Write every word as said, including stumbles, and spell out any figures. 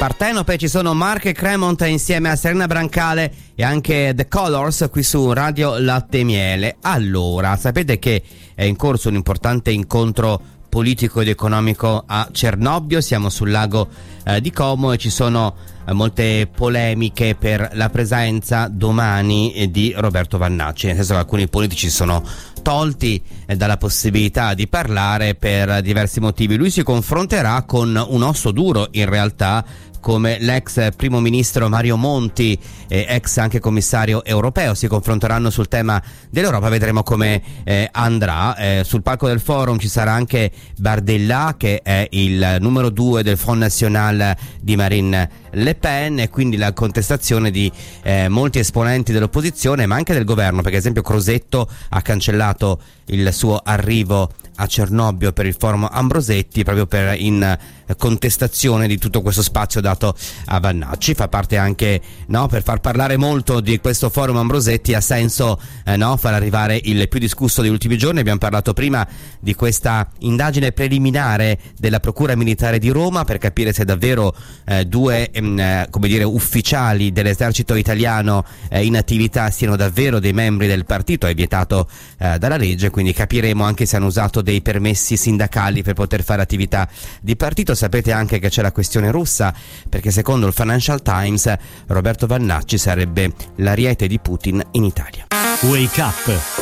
Partenope, ci sono Mark e Cremont insieme a Serena Brancale e anche The Colors qui su Radio Latte e Miele. Allora, sapete che è in corso un importante incontro politico ed economico a Cernobbio, siamo sul lago eh, di Como e ci sono eh, molte polemiche per la presenza domani eh, di Roberto Vannacci, nel senso che alcuni politici sono tolti eh, dalla possibilità di parlare per diversi motivi. Lui si confronterà con un osso duro in realtà, come l'ex primo ministro Mario Monti, eh, ex anche commissario europeo, si confronteranno sul tema dell'Europa, vedremo come eh, andrà. Eh, sul palco del forum ci sarà anche Bardella, che è il numero due del Front National di Marine Le Pen, e quindi la contestazione di eh, molti esponenti dell'opposizione ma anche del governo, perché ad esempio Crosetto ha cancellato il suo arrivo a Cernobbio per il forum Ambrosetti proprio per in contestazione di tutto questo spazio dato a Vannacci. Fa parte anche, no, per far parlare molto di questo forum Ambrosetti ha senso eh, no, far arrivare il più discusso degli ultimi giorni. Abbiamo parlato prima di questa indagine preliminare della Procura Militare di Roma per capire se davvero eh, due ehm, come dire ufficiali dell'esercito italiano eh, in attività siano davvero dei membri del partito, è vietato eh, dalla legge, quindi capiremo anche se hanno usato dei permessi sindacali per poter fare attività di partito. Sapete anche che c'è la questione russa, perché secondo il Financial Times Roberto Vannacci sarebbe l'ariete di Putin in Italia. Wake Up